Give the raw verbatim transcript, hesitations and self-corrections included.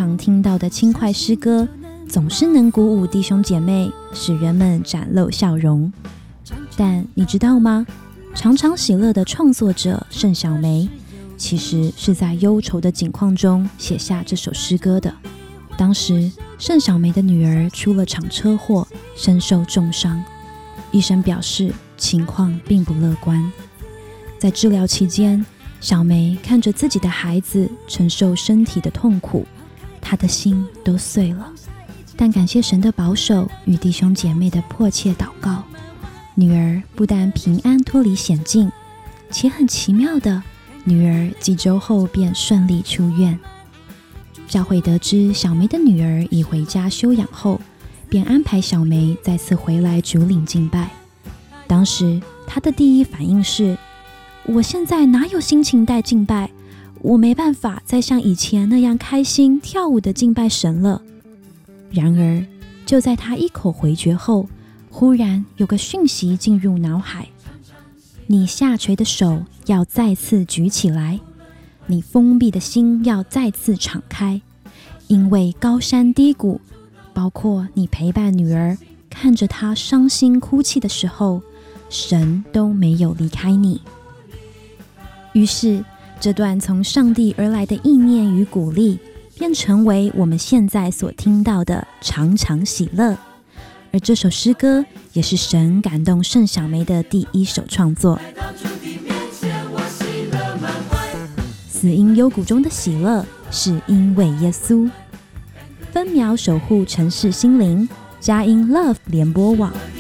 常听到的轻快诗歌，总是能鼓舞弟兄姐妹，使人们展露笑容。但你知道吗？常常喜乐的创作者盛小梅，其实是在忧愁的境况中写下这首诗歌的。当时盛小梅的女儿出了场车祸，身受重伤，医生表示情况并不乐观。在治疗期间，小梅看着自己的孩子承受身体的痛苦，她的心都碎了。但感谢神的保守与弟兄姐妹的迫切祷告，女儿不但平安脱离险境，且很奇妙的，女儿几周后便顺利出院。教会得知小梅的女儿已回家休养后，便安排小梅再次回来主领敬拜。当时她的第一反应是，我现在哪有心情带敬拜，我没办法再像以前那样开心跳舞的敬拜神了。然而就在她一口回绝后，忽然有个讯息进入脑海，你下垂的手要再次举起来，你封闭的心要再次敞开，因为高山低谷，包括你陪伴女儿看着她伤心哭泣的时候，神都没有离开你。于是这段从上帝而来的意念与鼓励，便成为我们现在所听到的常常喜乐。而这首诗歌也是神感动盛小梅的第一首创作。死因幽谷中的喜乐，是因为耶稣。分秒守护城市心灵，佳音 Love 联播网。